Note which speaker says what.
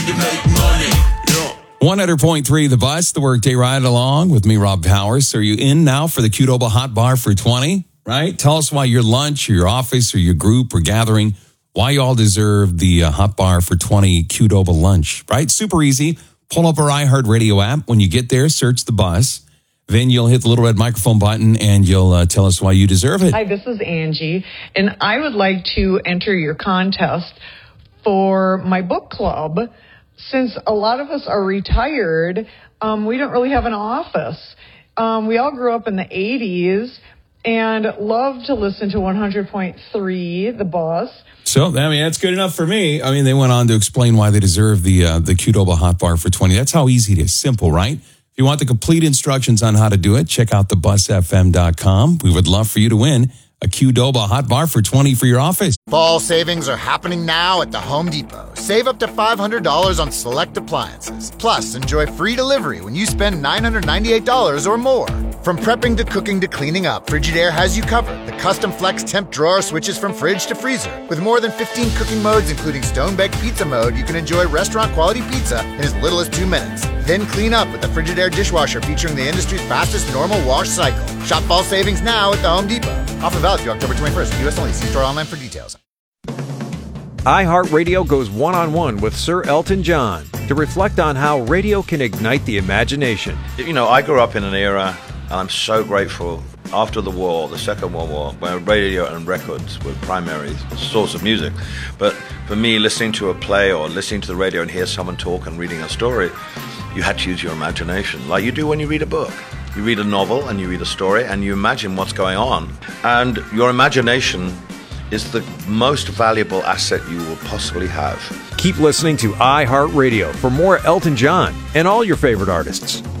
Speaker 1: You make money.
Speaker 2: 100.3 The Bus, the Workday Ride Along with me, Rob Powers. So are you in now for the Qdoba Hot Bar for 20, right? Tell us why your lunch or your office or your group or gathering, why you all deserve the Hot Bar for 20 Qdoba lunch, right? Super easy. Pull up our iHeartRadio app. When you get there, search The Bus. Then you'll hit the little red microphone button and you'll tell us why you deserve it.
Speaker 3: Hi, this is Angie, and I would like to enter your contest for my book club. Since a lot of us are retired, we don't really have an office. We all grew up in the 80s and love to listen to 100.3, The Bus.
Speaker 2: So, I mean, that's good enough for me. I mean, they went on to explain why they deserve the Qdoba Hot Bar for 20. That's how easy it is. Simple, right? If you want the complete instructions on how to do it, check out thebusfm.com. We would love for you to win a Qdoba Hot Bar for 20 for your office.
Speaker 4: Fall savings are happening now at the Home Depot. Save up to $500 on select appliances. Plus, enjoy free delivery when you spend $998 or more. From prepping to cooking to cleaning up, Frigidaire has you covered. The custom flex temp drawer switches from fridge to freezer. With more than 15 cooking modes, including stone-baked pizza mode, you can enjoy restaurant-quality pizza in as little as 2 minutes. Then clean up with the Frigidaire dishwasher featuring the industry's fastest normal wash cycle. Shop fall savings now at the Home Depot. Offer valid through October 21st. U.S. only. See store online for details.
Speaker 5: iHeartRadio goes one-on-one with Sir Elton John to reflect on how radio can ignite the imagination.
Speaker 6: You know, I grew up in an era, and I'm so grateful, after the war, the Second World War, where radio and records were primary source of music. But for me, listening to a play or listening to the radio and hear someone talk and reading a story, you had to use your imagination, like you do when you read a book. You read a novel and you read a story and you imagine what's going on. And your imagination is the most valuable asset you will possibly have.
Speaker 5: Keep listening to iHeartRadio for more Elton John and all your favorite artists.